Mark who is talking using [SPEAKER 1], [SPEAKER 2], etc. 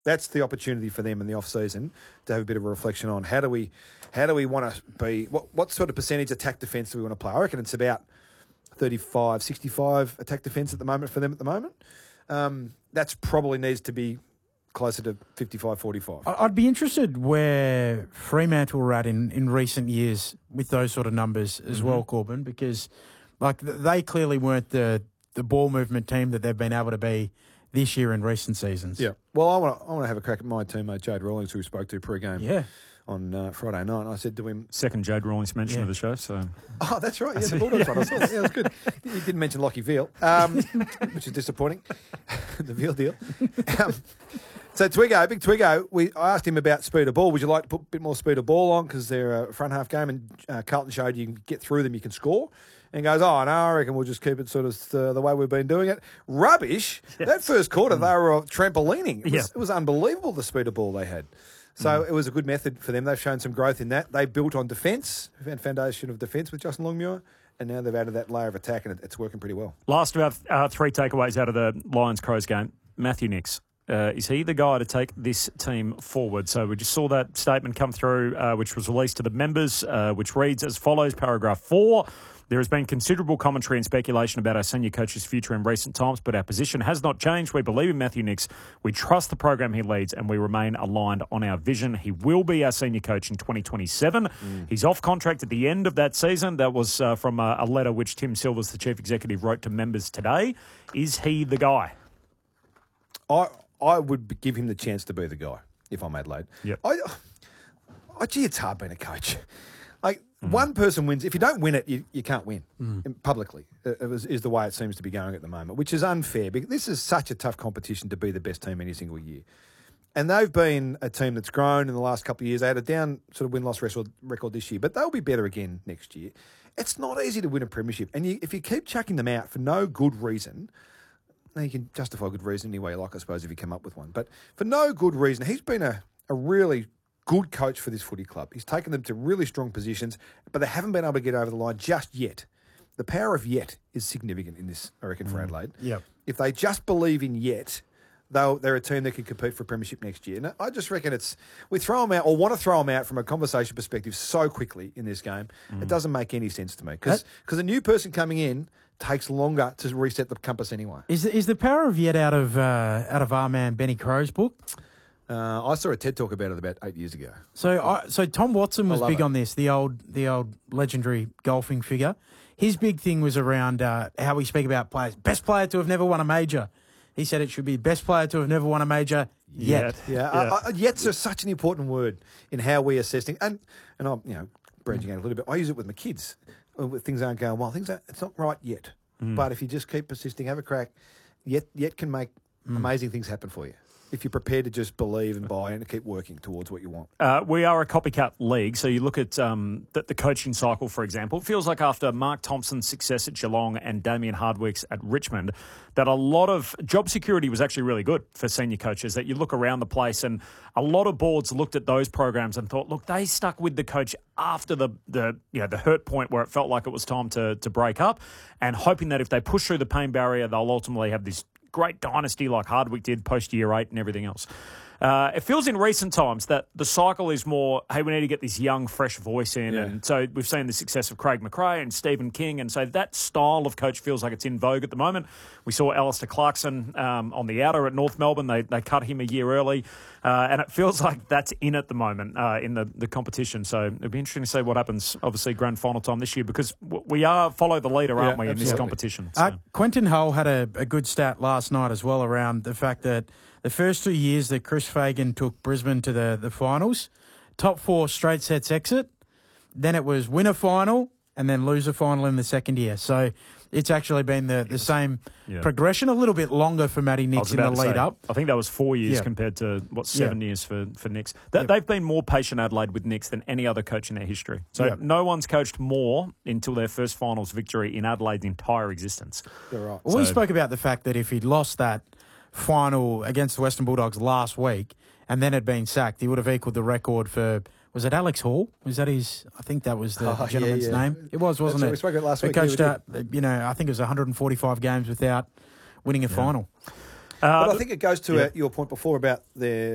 [SPEAKER 1] That's the opportunity for them in the off season to have a bit of a reflection on how do we want to be, what sort of percentage attack defence do we want to play? I reckon it's about 35, 65 attack defence at the moment for them at the moment. That's probably needs to be closer to 55, 45.
[SPEAKER 2] I'd be interested where Fremantle were at in recent years with those sort of numbers as well, Corbin, because they clearly weren't the ball movement team that they've been able to be this year in recent seasons.
[SPEAKER 1] Yeah. Well, I want to have a crack at my teammate Jade Rawlings, who we spoke to pre-game.
[SPEAKER 2] Yeah.
[SPEAKER 1] On Friday night, and I said to him...
[SPEAKER 3] Second Jade Rawlings mention of the show, so...
[SPEAKER 1] Oh, that's right. Yeah, the Bulldogs one. I saw that. Yeah, it was good. You didn't mention Lockie Veal, which is disappointing. The Veal deal. So Twiggo, big Twiggo, I asked him about speed of ball. Would you like to put a bit more speed of ball on because they're a front half game and Carlton showed you can get through them, you can score. And he goes, no, I reckon we'll just keep it sort of the way we've been doing it. Rubbish. Yes. That first quarter, they were trampolining. It was unbelievable, the speed of ball they had. So it was a good method for them. They've shown some growth in that. They built on defence, foundation of defence with Justin Longmuir, and now they've added that layer of attack, and it's working pretty well.
[SPEAKER 3] Last about 3 takeaways out of the Lions-Crows game. Matthew Nicks. Is he the guy to take this team forward? So we just saw that statement come through, which was released to the members, which reads as follows, paragraph 4. There has been considerable commentary and speculation about our senior coach's future in recent times, but our position has not changed. We believe in Matthew Nicks. We trust the program he leads, and we remain aligned on our vision. He will be our senior coach in 2027. He's off contract at the end of that season. That was from a letter which Tim Silvers, the chief executive, wrote to members today. Is he the guy?
[SPEAKER 1] I would give him the chance to be the guy if I'm Adelaide.
[SPEAKER 3] Yep.
[SPEAKER 1] Gee, it's hard being a coach. One person wins. If you don't win it, you can't win publicly, is the way it seems to be going at the moment, which is unfair because this is such a tough competition to be the best team any single year. And they've been a team that's grown in the last couple of years. They had a down sort of win-loss record this year, but they'll be better again next year. It's not easy to win a premiership. And if you keep chucking them out for no good reason, now you can justify good reason any way you like, I suppose, if you come up with one. But for no good reason, he's been a really good coach for this footy club. He's taken them to really strong positions, but they haven't been able to get over the line just yet. The power of yet is significant in this, I reckon, for Adelaide.
[SPEAKER 2] Yep.
[SPEAKER 1] If they just believe in yet, they're a team that can compete for a premiership next year. And I just reckon we throw them out or want to throw them out from a conversation perspective so quickly in this game. It doesn't make any sense to me because a new person coming in takes longer to reset the compass anyway.
[SPEAKER 2] Is the power of yet out of our man Benny Crow's book?
[SPEAKER 1] I saw a TED talk about it about 8 years ago.
[SPEAKER 2] So Tom Watson was big on this, the old legendary golfing figure. His big thing was around how we speak about players. Best player to have never won a major. He said it should be best player to have never won a major yet.
[SPEAKER 1] Yet's such an important word in how we assess things. And I'm branching out a little bit. I use it with my kids. Things aren't going well. It's not right yet. But if you just keep persisting, have a crack, yet can make amazing things happen for you. If you're prepared to just believe and buy and keep working towards what you want.
[SPEAKER 3] We are a copycat league, so you look at the coaching cycle, for example. It feels like after Mark Thompson's success at Geelong and Damien Hardwick's at Richmond, that a lot of job security was actually really good for senior coaches, that you look around the place and a lot of boards looked at those programs and thought, look, they stuck with the coach after the hurt point where it felt like it was time to break up and hoping that if they push through the pain barrier, they'll ultimately have this great dynasty like Hardwick did post-year 8 and everything else. It feels in recent times that the cycle is more, hey, we need to get this young, fresh voice in. Yeah. And so we've seen the success of Craig McRae and Stephen King. And so that style of coach feels like it's in vogue at the moment. We saw Alistair Clarkson on the outer at North Melbourne. They cut him a year early. And it feels like that's in at the moment in the competition. So it'll be interesting to see what happens, obviously, grand final time this year, because we follow the leader, aren't we, in this competition? So.
[SPEAKER 2] Quentin Hull had a good stat last night as well around the fact that the first 2 years that Chris Fagan took Brisbane to the finals, top 4 straight sets exit, then it was win a final and then lose a final in the second year. So it's actually been the same progression, a little bit longer for Matty Nicks in the lead up.
[SPEAKER 3] I think that was 4 years compared to, 7 years for Nicks. They've been more patient, Adelaide, with Nicks than any other coach in their history. So no one's coached more until their first finals victory in Adelaide's entire existence.
[SPEAKER 1] You're right.
[SPEAKER 2] Well, we spoke about the fact that if he'd lost that final against the Western Bulldogs last week and then had been sacked, he would have equalled the record for, was it Alex Hall? Was that his, I think that was the gentleman's name. It was, wasn't it?
[SPEAKER 1] We spoke about last week.
[SPEAKER 2] He coached, I think it was 145 games without winning a final.
[SPEAKER 1] But I think it goes to your point before about their